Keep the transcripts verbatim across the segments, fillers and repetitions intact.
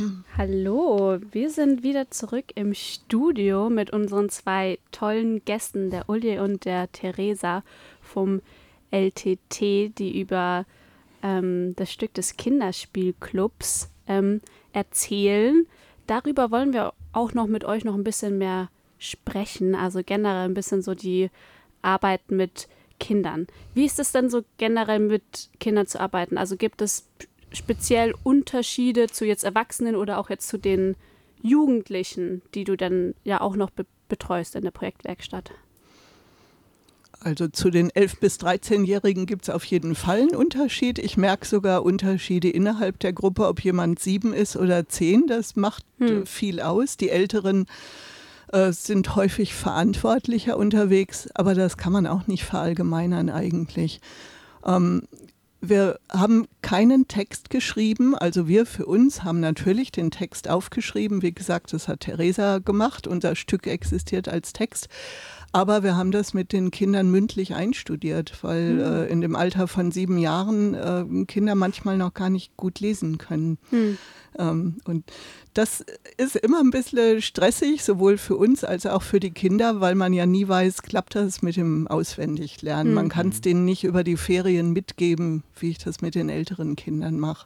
Hallo, wir sind wieder zurück im Studio mit unseren zwei tollen Gästen, der Uli und der Theresa vom L T T, die über ähm, das Stück des Kinderspielclubs ähm, erzählen. Darüber wollen wir auch noch mit euch noch ein bisschen mehr sprechen, also generell ein bisschen so die Arbeit mit Kindern. Wie ist es denn so generell mit Kindern zu arbeiten? Also gibt es speziell Unterschiede zu jetzt Erwachsenen oder auch jetzt zu den Jugendlichen, die du dann ja auch noch be- betreust in der Projektwerkstatt? Also zu den elf- bis dreizehnjährigen gibt es auf jeden Fall einen Unterschied. Ich merke sogar Unterschiede innerhalb der Gruppe, ob jemand sieben ist oder zehn. Das macht hm. viel aus. Die Älteren äh, sind häufig verantwortlicher unterwegs, aber das kann man auch nicht verallgemeinern eigentlich. Ähm, Wir haben keinen Text geschrieben, also wir für uns haben natürlich den Text aufgeschrieben. Wie gesagt, das hat Theresa gemacht, unser Stück existiert als Text. Aber wir haben das mit den Kindern mündlich einstudiert, weil mhm. äh, in dem Alter von sieben Jahren äh, Kinder manchmal noch gar nicht gut lesen können. Mhm. Ähm, und das ist immer ein bisschen stressig, sowohl für uns als auch für die Kinder, weil man ja nie weiß, klappt das mit dem Auswendiglernen. Mhm. Man kann es denen nicht über die Ferien mitgeben, wie ich das mit den älteren Kindern mache.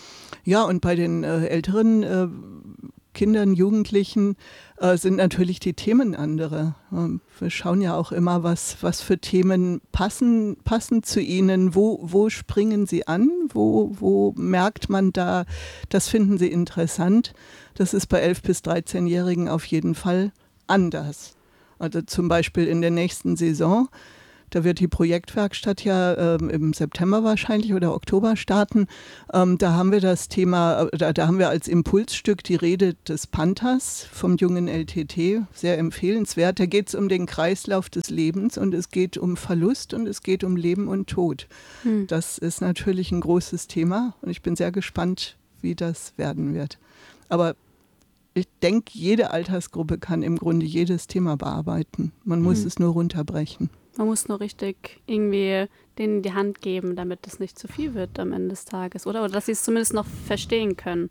Ja, und bei den äh, älteren äh, Kindern, Jugendlichen äh, sind natürlich die Themen andere. Ähm, wir schauen ja auch immer, was, was für Themen passen, passen zu ihnen. Wo, wo springen sie an? Wo, wo merkt man da, das finden sie interessant? Das ist bei elf- bis dreizehnjährigen auf jeden Fall anders. Also zum Beispiel in der nächsten Saison. Da wird die Projektwerkstatt ja ähm, im September wahrscheinlich oder Oktober starten. Ähm, da haben wir das Thema, da, da haben wir als Impulsstück die Rede des Panthers vom jungen L T T, sehr empfehlenswert. Da geht es um den Kreislauf des Lebens und es geht um Verlust und es geht um Leben und Tod. Hm. Das ist natürlich ein großes Thema und ich bin sehr gespannt, wie das werden wird. Aber ich denke, jede Altersgruppe kann im Grunde jedes Thema bearbeiten. Man muss hm. es nur runterbrechen. Man muss nur richtig irgendwie denen die Hand geben, damit es nicht zu viel wird am Ende des Tages, oder? Oder dass sie es zumindest noch verstehen können.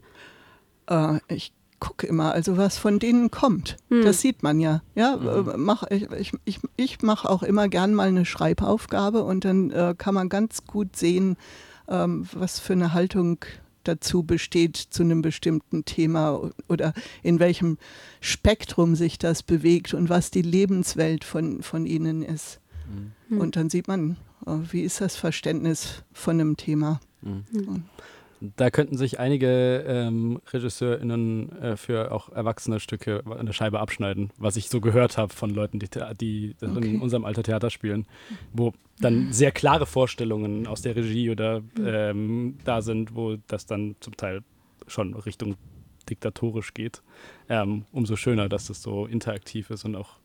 Äh, ich gucke immer, also was von denen kommt. Hm. Das sieht man ja. ja mhm. mach, ich ich, ich, ich mache auch immer gern mal eine Schreibaufgabe und dann äh, kann man ganz gut sehen, ähm, was für eine Haltung dazu besteht zu einem bestimmten Thema oder in welchem Spektrum sich das bewegt und was die Lebenswelt von, von ihnen ist. Mhm. Und dann sieht man, wie ist das Verständnis von einem Thema. Mhm. Da könnten sich einige ähm, RegisseurInnen äh, für auch erwachsene Stücke eine Scheibe abschneiden, was ich so gehört habe von Leuten, die, die okay. in unserem Alter Theater spielen, wo dann sehr klare Vorstellungen aus der Regie oder ähm, da sind, wo das dann zum Teil schon Richtung diktatorisch geht. Ähm, umso schöner, dass das so interaktiv ist und auch,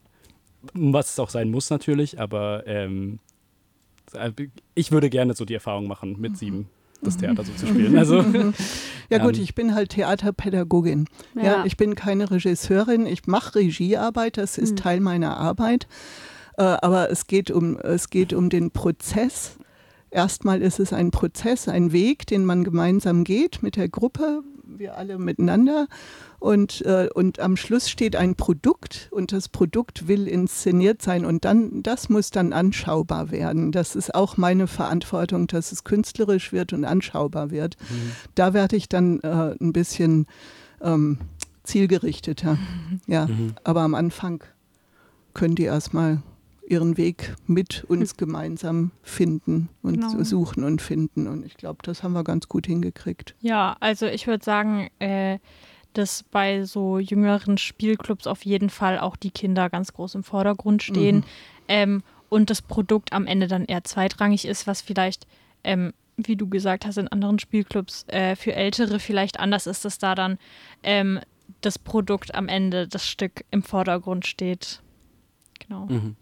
was es auch sein muss natürlich, aber ähm, ich würde gerne so die Erfahrung machen mit sieben. Das Theater so zu spielen. Also, ja gut, ähm, ich bin halt Theaterpädagogin. Ja. ja, ich bin keine Regisseurin, ich mache Regiearbeit, das ist mhm. Teil meiner Arbeit. Äh, aber es geht um, es geht um den Prozess. Erstmal ist es ein Prozess, ein Weg, den man gemeinsam geht mit der Gruppe, wir alle miteinander. Und, äh, und am Schluss steht ein Produkt und das Produkt will inszeniert sein und dann, das muss dann anschaubar werden. Das ist auch meine Verantwortung, dass es künstlerisch wird und anschaubar wird. Mhm. Da werde ich dann äh, ein bisschen ähm, zielgerichteter. Ja, mhm. aber am Anfang können die erstmal ihren Weg mit uns mhm. gemeinsam finden und genau. suchen und finden. Und ich glaube, das haben wir ganz gut hingekriegt. Ja, also ich würde sagen, äh, dass bei so jüngeren Spielclubs auf jeden Fall auch die Kinder ganz groß im Vordergrund stehen mhm. ähm, und das Produkt am Ende dann eher zweitrangig ist, was vielleicht, ähm, wie du gesagt hast, in anderen Spielclubs äh, für Ältere vielleicht anders ist, dass da dann ähm, das Produkt am Ende, das Stück im Vordergrund steht. Genau. Mhm.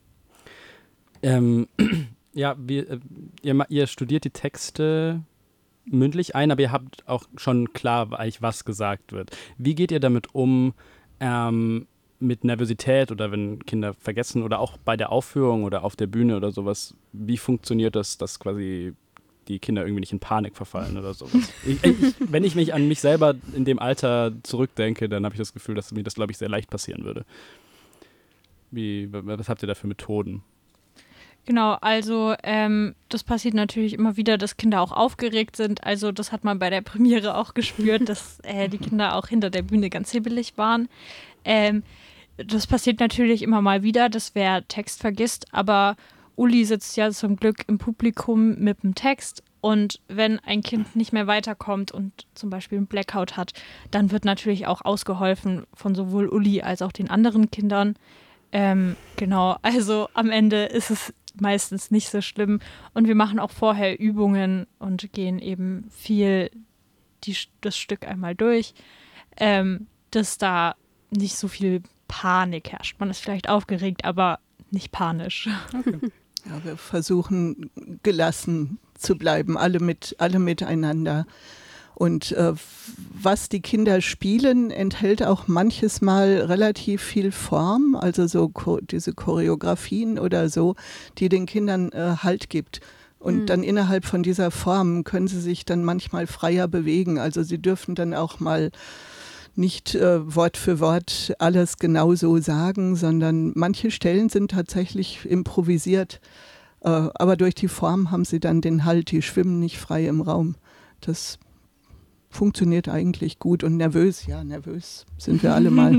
Ähm, ja, wir, ihr, ihr studiert die Texte mündlich ein, aber ihr habt auch schon klar, eigentlich was gesagt wird. Wie geht ihr damit um, ähm, mit Nervosität oder wenn Kinder vergessen oder auch bei der Aufführung oder auf der Bühne oder sowas? Wie funktioniert das, dass quasi die Kinder irgendwie nicht in Panik verfallen oder sowas. Ich, ich, wenn ich mich an mich selber in dem Alter zurückdenke, dann habe ich das Gefühl, dass mir das, glaube ich, sehr leicht passieren würde. Wie, was habt ihr da für Methoden? Genau, also ähm, das passiert natürlich immer wieder, dass Kinder auch aufgeregt sind. Also das hat man bei der Premiere auch gespürt, dass äh, die Kinder auch hinter der Bühne ganz hibbelig waren. Ähm, das passiert natürlich immer mal wieder, dass wer Text vergisst, aber Uli sitzt ja zum Glück im Publikum mit dem Text und wenn ein Kind nicht mehr weiterkommt und zum Beispiel einen Blackout hat, dann wird natürlich auch ausgeholfen von sowohl Uli als auch den anderen Kindern. Ähm, genau, also am Ende ist es meistens nicht so schlimm. Und wir machen auch vorher Übungen und gehen eben viel die, das Stück einmal durch, ähm, dass da nicht so viel Panik herrscht. Man ist vielleicht aufgeregt, aber nicht panisch. Okay. Ja, wir versuchen gelassen zu bleiben, alle, mit, alle miteinander. Und äh, was die Kinder spielen, enthält auch manches Mal relativ viel Form, also so cho- diese Choreografien oder so, die den Kindern äh, Halt gibt. Und mhm. dann innerhalb von dieser Form können sie sich dann manchmal freier bewegen. Also sie dürfen dann auch mal nicht äh, Wort für Wort alles genau so sagen, sondern manche Stellen sind tatsächlich improvisiert. Äh, aber durch die Form haben sie dann den Halt, die schwimmen nicht frei im Raum. Das funktioniert eigentlich gut und nervös, ja, nervös sind wir alle mal.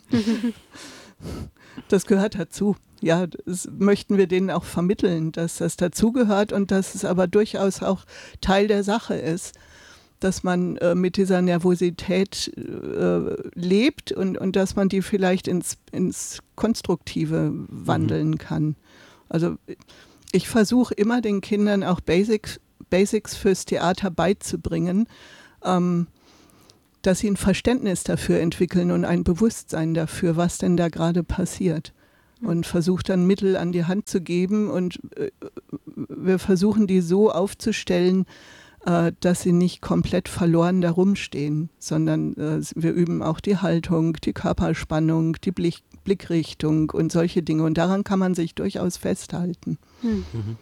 Das gehört dazu. Ja, das möchten wir denen auch vermitteln, dass das dazugehört und dass es aber durchaus auch Teil der Sache ist, dass man äh, mit dieser Nervosität äh, lebt und, und dass man die vielleicht ins, ins Konstruktive wandeln mhm. kann. Also ich versuche immer den Kindern auch Basics, Basics fürs Theater beizubringen, Ähm, dass sie ein Verständnis dafür entwickeln und ein Bewusstsein dafür, was denn da gerade passiert. Und versucht dann Mittel an die Hand zu geben und äh, wir versuchen die so aufzustellen, äh, dass sie nicht komplett verloren da rumstehen, sondern äh, wir üben auch die Haltung, die Körperspannung, die Blick, Blickrichtung und solche Dinge. Und daran kann man sich durchaus festhalten. Hm. Mhm.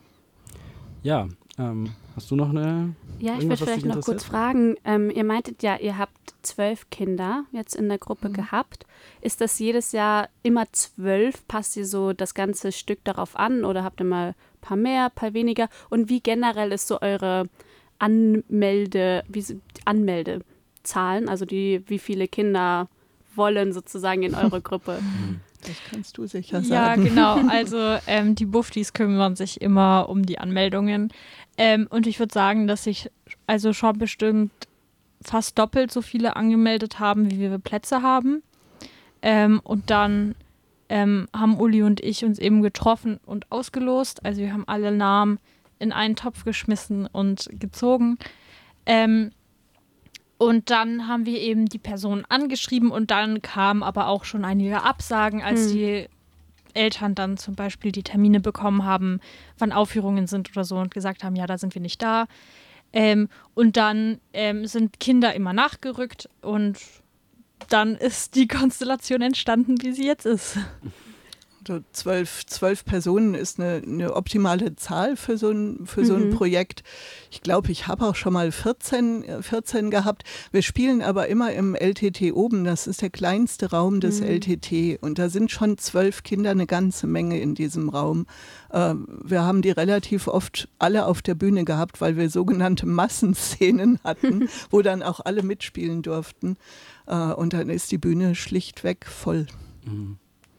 Ja, ähm, hast du noch eine... Ja, ich würde vielleicht noch kurz fragen, ähm, ihr meintet ja, ihr habt zwölf Kinder jetzt in der Gruppe mhm. gehabt. Ist das jedes Jahr immer zwölf? Passt ihr so das ganze Stück darauf an oder habt ihr mal ein paar mehr, ein paar weniger? Und wie generell ist so eure Anmelde, wie, Anmeldezahlen, also die, wie viele Kinder wollen sozusagen in eure Gruppe? Das kannst du sicher sagen. Ja, genau. Also ähm, die Buftis kümmern sich immer um die Anmeldungen. Ähm, und ich würde sagen, dass sich also schon bestimmt fast doppelt so viele angemeldet haben, wie wir Plätze haben. Ähm, und dann ähm, haben Uli und ich uns eben getroffen und ausgelost. Also wir haben alle Namen in einen Topf geschmissen und gezogen. Ähm, Und dann haben wir eben die Person angeschrieben und dann kamen aber auch schon einige Absagen, als hm. die Eltern dann zum Beispiel die Termine bekommen haben, wann Aufführungen sind oder so und gesagt haben, ja, da sind wir nicht da. Ähm, und dann ähm, sind Kinder immer nachgerückt und dann ist die Konstellation entstanden, wie sie jetzt ist. So zwölf, zwölf Personen ist eine, eine optimale Zahl für so ein, für so ein mhm. Projekt. Ich glaube, ich habe auch schon mal vierzehn, vierzehn gehabt. Wir spielen aber immer im L T T oben. Das ist der kleinste Raum des mhm. L T T. Und da sind schon zwölf Kinder, eine ganze Menge in diesem Raum. Äh, wir haben die relativ oft alle auf der Bühne gehabt, weil wir sogenannte Massenszenen hatten, wo dann auch alle mitspielen durften. Äh, und dann ist die Bühne schlichtweg voll. Mhm.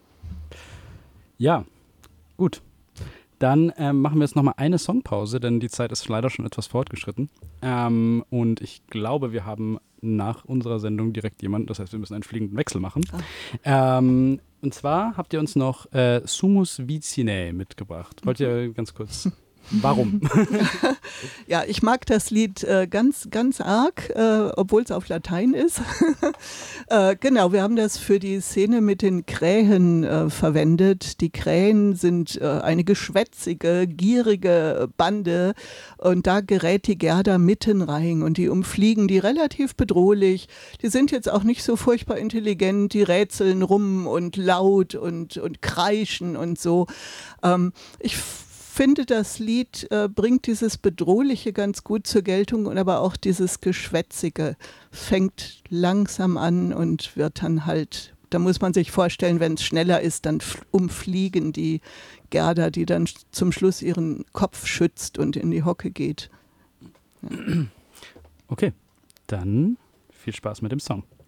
Ja, gut. Dann ähm, machen wir jetzt nochmal eine Songpause, denn die Zeit ist leider schon etwas fortgeschritten. Ähm, und ich glaube, wir haben nach unserer Sendung direkt jemanden, das heißt, wir müssen einen fliegenden Wechsel machen. Ah. Ähm, und zwar habt ihr uns noch äh, Sumus Vicinae mitgebracht. Wollt ihr ganz kurz... Warum? Ja, ich mag das Lied äh, ganz, ganz arg, äh, obwohl es auf Latein ist. äh, genau, wir haben das für die Szene mit den Krähen äh, verwendet. Die Krähen sind äh, eine geschwätzige, gierige Bande und da gerät die Gerda mitten rein und die umfliegen die relativ bedrohlich. Die sind jetzt auch nicht so furchtbar intelligent, die rätseln rum und laut und, und kreischen und so. Ähm, ich finde, das Lied äh, bringt dieses Bedrohliche ganz gut zur Geltung und aber auch dieses Geschwätzige fängt langsam an und wird dann halt, da muss man sich vorstellen, wenn es schneller ist, dann f- umfliegen die Gerda, die dann sch- zum Schluss ihren Kopf schützt und in die Hocke geht. Okay, dann viel Spaß mit dem Song.